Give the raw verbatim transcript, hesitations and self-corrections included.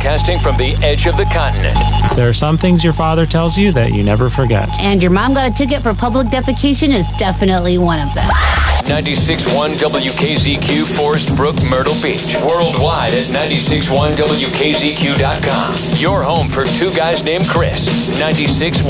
broadcasting from the edge of the continent. There are some things your father tells you that you never forget. And your mom got a ticket for public defecation is definitely one of them. ninety-six point one W K Z Q, Forest Brook, Myrtle Beach. Worldwide at ninety-six point one W K Z Q dot com. Your home for two guys named Chris. ninety-six point one